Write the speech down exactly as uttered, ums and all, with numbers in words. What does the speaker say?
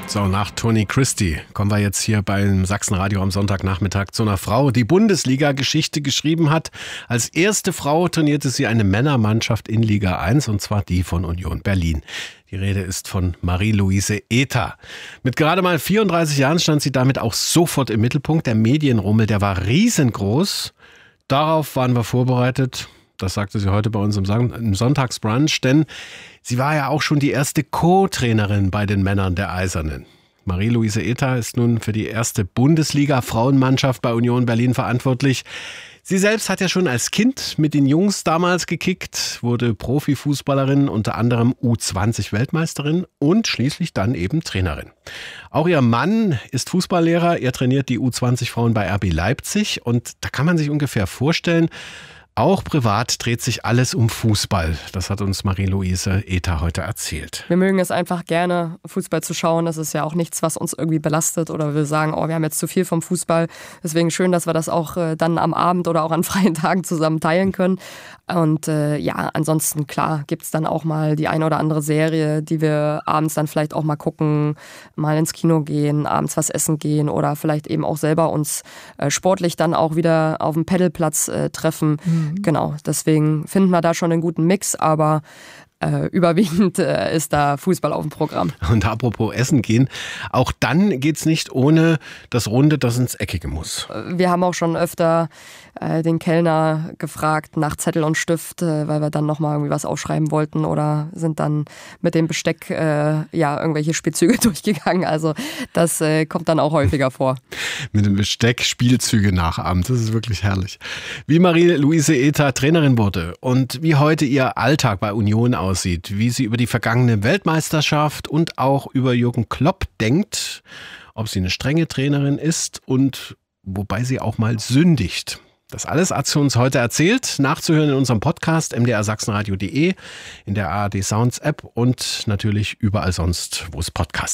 So, nach Toni Christie kommen wir jetzt hier beim Sachsenradio am Sonntagnachmittag zu einer Frau, die Bundesliga-Geschichte geschrieben hat. Als erste Frau trainierte sie eine Männermannschaft in Liga eins, und zwar die von Union Berlin. Die Rede ist von Marie-Louise Ether. Mit gerade mal vierunddreißig Jahren stand sie damit auch sofort im Mittelpunkt. Der Medienrummel, der war riesengroß. Darauf waren wir vorbereitet. Das sagte sie heute bei uns im, im Sonntagsbrunch, denn sie war ja auch schon die erste Co-Trainerin bei den Männern der Eisernen. Marie-Louise Ether ist nun für die erste Bundesliga-Frauenmannschaft bei Union Berlin verantwortlich. Sie selbst hat ja schon als Kind mit den Jungs damals gekickt, wurde Profifußballerin, unter anderem U zwanzig Weltmeisterin und schließlich dann eben Trainerin. Auch ihr Mann ist Fußballlehrer, er trainiert die U zwanzig Frauen bei R B Leipzig, und da kann man sich ungefähr vorstellen, auch privat dreht sich alles um Fußball. Das hat uns Marie-Louise Ether heute erzählt. Wir mögen es einfach gerne, Fußball zu schauen. Das ist ja auch nichts, was uns irgendwie belastet oder wir sagen, oh, wir haben jetzt zu viel vom Fußball. Deswegen schön, dass wir das auch äh, dann am Abend oder auch an freien Tagen zusammen teilen können. Und äh, ja, ansonsten, klar, gibt es dann auch mal die eine oder andere Serie, die wir abends dann vielleicht auch mal gucken, mal ins Kino gehen, abends was essen gehen oder vielleicht eben auch selber uns äh, sportlich dann auch wieder auf dem Pedalplatz äh, treffen. Mhm. Genau, deswegen finden wir da schon einen guten Mix, aber äh, überwiegend äh, ist da Fußball auf dem Programm. Und apropos Essen gehen, auch dann geht's nicht ohne das Runde, das ins Eckige muss. Wir haben auch schon öfter äh, den Kellner gefragt nach Zettel und Stift, äh, weil wir dann nochmal irgendwie was aufschreiben wollten, oder sind dann mit dem Besteck äh, ja irgendwelche Spielzüge durchgegangen. Also das äh, kommt dann auch häufiger vor. Mit dem Besteck Spielzüge nachahmen, das ist wirklich herrlich. Wie Marie-Louise Ether Trainerin wurde und wie heute ihr Alltag bei Union aussieht, wie sie über die vergangene Weltmeisterschaft und auch über Jürgen Klopp denkt, ob sie eine strenge Trainerin ist und wobei sie auch mal sündigt. Das alles hat sie uns heute erzählt, nachzuhören in unserem Podcast m d r sachsenradio punkt d e, in der A R D Sounds App und natürlich überall sonst, wo es Podcasts gibt.